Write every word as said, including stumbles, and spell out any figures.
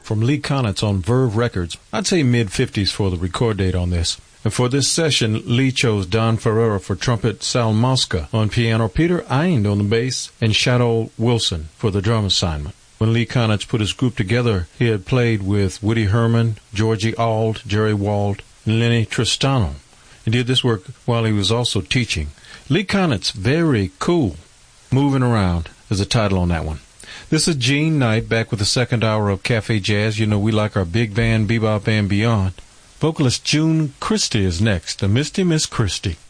from Lee Konitz on Verve Records. I'd say mid-fifties for the record date on this. And for this session, Lee chose Don Ferreira for trumpet, Sal Mosca on piano, Peter Eind on the bass, and Shadow Wilson for the drum assignment. When Lee Konitz put his group together, he had played with Woody Herman, Georgie Auld, Jerry Wald, and Lenny Tristano. He did this work while he was also teaching. Lee Konitz, very cool. Moving Around is the title on that one. This is Gene Knight back with the second hour of Cafe Jazz. You know we like our big band, bebop, and beyond. Vocalist June Christie is next, the Misty Miss Christie.